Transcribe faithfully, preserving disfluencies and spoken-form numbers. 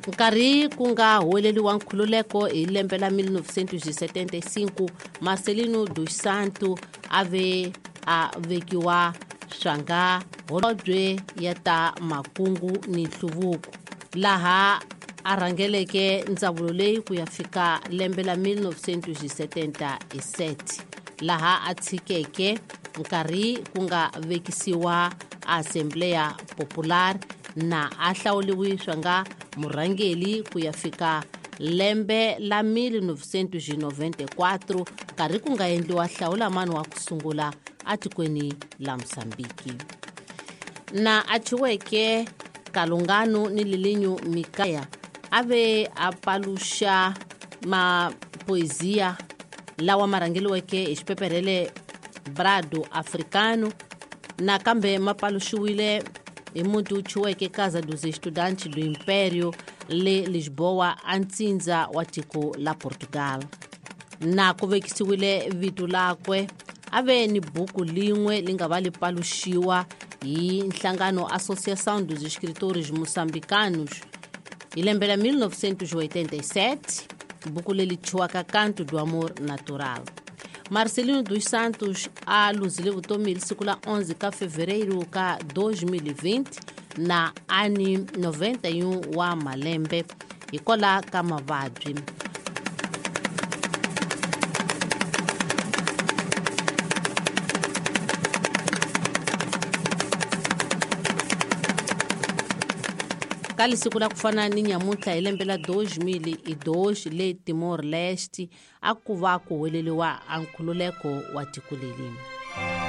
Nkarhi ku nga huweleliwa nkhululeko hi lembe la mille neuf cent setenta-cinco, Marcelino dos Santos ave a vekiwa swanga holobye ya ta makungu ni nhluvuko, laha a rhangeleke ndzawulo leyi ku ya fika lembe la mille neuf cent setenta-sete, laha a tshikeke nkarhi ku nga vekisiwa Assembleia Popular na a hlawuliwi swanga murhangeli ku ya fika lembe la mille neuf cent noventa-quatro, nkarhi ku nga endliwa hlawulamani wa ku sungula atikweni la Mosambiki. Na a chiweke Kalungano ni Lilinho Mikaya ave a paluxa mapoesia lawa marhangeliweke hi xipeperele Brado Africano, na kambe mapaluxiwile hi muti wu chiweke Casa dos Estudantes do Império le Lisboa a ntsindza wa tiko la Portugal. Na ku vekisiwile vito lakwe ave ni buku lin'we li nga va li paluxiwa hi nhlangano Associação dos Escritores Moçambicanos hi lembe la mille neuf cent oitenta-sete, buku leri chiwaka Canto do Amor Natural. Marcelino dos Santos a luzile vutomi hi siku la onze ka fevereiro ka dois mil e vinte na ani noventa e um wa malembe hikwalaho ka mavabyi. Ka siku la ku fana ni nyamuntlha hi lembe la dois mil e dois le Timor Leste a ku va ku huweleliwa a nkhululeko wa tiko leli.